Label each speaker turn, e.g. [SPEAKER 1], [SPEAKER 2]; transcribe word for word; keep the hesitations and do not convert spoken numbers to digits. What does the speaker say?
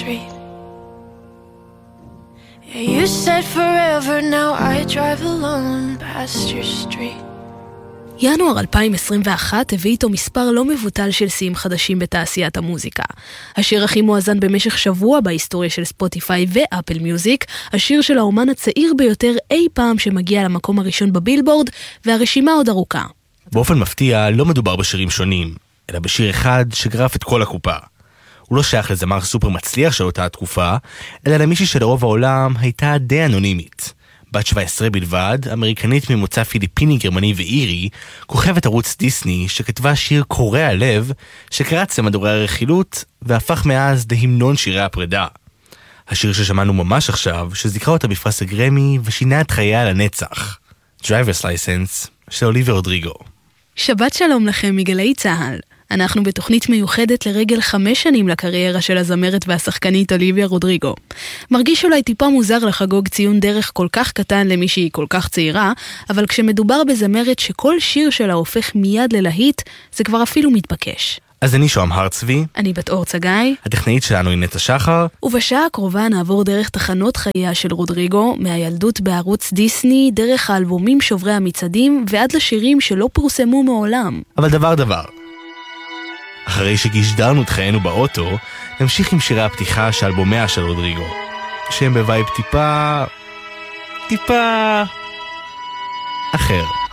[SPEAKER 1] street. Yeah, you said forever, now I drive alone past your street.
[SPEAKER 2] ינואר אלפיים עשרים ואחת הביא איתו מספר לא מבוטל של שיאים חדשים בתעשיית המוזיקה. השיר הכי מואזן במשך שבוע בהיסטוריה של ספוטיפיי ואפל מיוזיק, השיר של האומן הצעיר ביותר אי פעם שמגיע למקום הראשון בבילבורד, והרשימה עוד ארוכה.
[SPEAKER 3] באופן מפתיע לא מדובר בשירים שונים, אלא בשיר אחד שגרף את כל הקופה. הוא לא שייך לזמר סופר מצליח של אותה התקופה, אלא למישהי שלרוב העולם הייתה די אנונימית. בת שבע עשרה בלבד, אמריקנית ממוצא פיליפיני, גרמני ואירי, כוכבת ערוץ דיסני שכתבה שיר קורע לב, שקרץ למדורי הרכילות והפך מאז להמנון שירי הפרידה. השיר ששמענו ממש עכשיו, שזיכרה אותה בפרס הגרמי ושינה את חייה לנצח. Driver's License של אוליביה רודריגו.
[SPEAKER 2] שבת שלום לכם מגלי צהל. אנחנו בתוכנית מיוחדת לרגל חמש שנים לקריירה של הזמרת והשחקנית אוליביה רודריגו. מרגיש אולי טיפה מוזר לחגוג ציון דרך כל כך קטן למי שהיא כל כך צעירה, אבל כשמדובר בזמרת שכל שיר שלה הופך מיד ללהיט, זה כבר אפילו מתבקש.
[SPEAKER 3] אז אני שוהם הרצבי.
[SPEAKER 2] אני בת אור צגאי.
[SPEAKER 3] הטכנאית שלנו היא נטע שחר.
[SPEAKER 2] ובשעה הקרובה נעבור דרך תחנות חייה של רודריגו, מהילדות בערוץ דיסני, דרך האלבומים שוברי המצעדים, ועד לשירים שלא פורסמו מעולם.
[SPEAKER 3] אבל דבר דבר. אחרי שגישדרנו את חיינו באוטו, נמשיך עם שירי הפתיחה של אלבומיה של רודריגו, שהם בווייב טיפה... טיפה... אחר.